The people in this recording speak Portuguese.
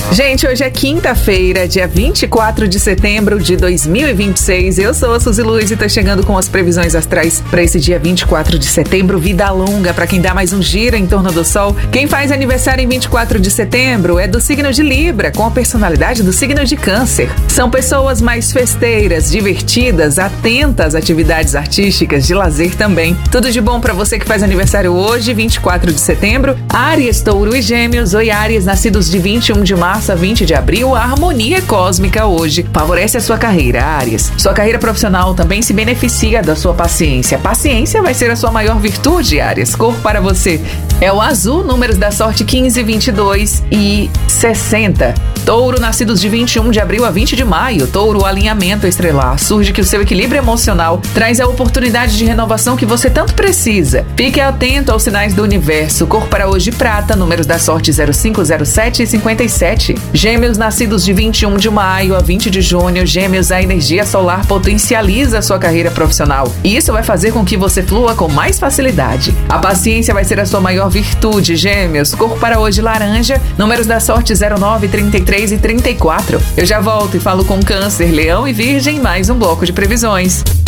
Gente, hoje é quinta-feira, dia 24 de setembro de 2026. Eu sou a Suzy Luiz e tô chegando com as previsões astrais para esse dia 24 de setembro. Vida longa para quem dá mais um giro em torno do Sol. Quem faz aniversário em 24 de setembro é do signo de Libra, com a personalidade do signo de Câncer. São pessoas mais festeiras, divertidas, atentas às atividades artísticas, de lazer também. Tudo de bom para você que faz aniversário hoje, 24 de setembro. Áries, Touro e Gêmeos. Oi, Áries, nascidos de 21 de março a 20 de abril, a harmonia cósmica hoje favorece a sua carreira, Áries. Sua carreira profissional também se beneficia da sua paciência. Paciência vai ser a sua maior virtude, Áries. Cor para você é o azul, números da sorte 15, 22 e 60. Touro, nascidos de 21 de abril a 20 de maio. Touro, o alinhamento estelar. Surge que o seu equilíbrio emocional traz a oportunidade de renovação que você tanto precisa. Fique atento aos sinais do universo. Cor para hoje, prata, números da sorte 05, 07 e 57. Gêmeos, nascidos de 21 de maio a 20 de junho. Gêmeos, a energia solar potencializa a sua carreira profissional. E isso vai fazer com que você flua com mais facilidade. A paciência vai ser a sua maior virtude, Gêmeos. Cor para hoje, laranja, números da sorte 09, 33 e 34. Eu já volto e falo com Câncer, Leão e Virgem, mais um bloco de previsões.